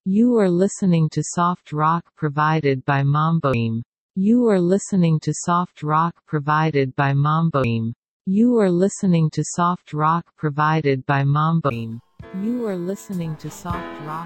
You are listening to soft rock provided by Mamboim. You are listening to soft rock provided by Mamboim. You are listening to soft rock provided by Mamboim. You are listening to soft rock